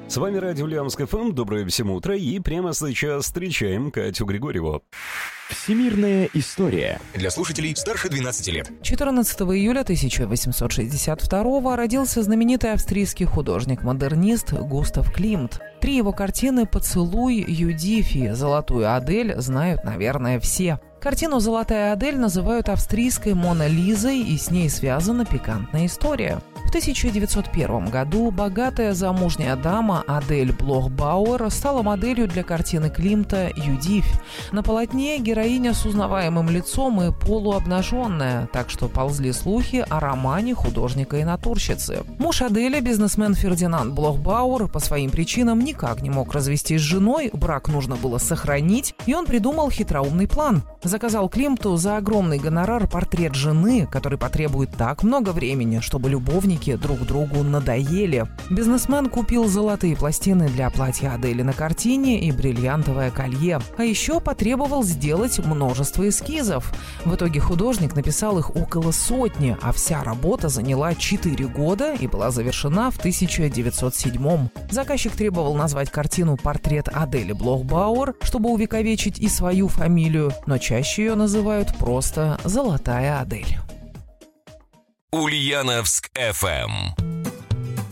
С вами радио Ульяновск ФМ. Доброе всем утро. И прямо сейчас встречаем Катю Григорьеву. Всемирная история. Для слушателей старше 12 лет. 14 июля 1862 родился знаменитый австрийский художник-модернист Густав Климт. 3 его картины «Поцелуй», «Юдифи», «Золотую Адель» знают, наверное, все. Картину «Золотая Адель» называют австрийской Мона Лизой, и с ней связана пикантная история. В 1901 году богатая замужняя дама Адель Блох-Бауэр стала моделью для картины Климта «Юдифь». На полотне героиня с узнаваемым лицом и полуобнаженная, так что ползли слухи о романе художника и натурщицы. Муж Адели, бизнесмен Фердинанд Блох-Бауэр, по своим причинам никак не мог развестись с женой, брак нужно было сохранить, и он придумал хитроумный план. Заказал Климту за огромный гонорар портрет жены, который потребует так много времени, чтобы любовники друг другу надоели. Бизнесмен купил золотые пластины для платья Адели на картине и бриллиантовое колье, а еще потребовал сделать множество эскизов. В итоге художник написал их около 100, а вся работа заняла 4 года и была завершена в 1907. Заказчик требовал назвать картину «Портрет Адели Блох-Бауэр», чтобы увековечить и свою фамилию, но чаще ее называют просто «Золотая Адель». Ульяновск ФМ.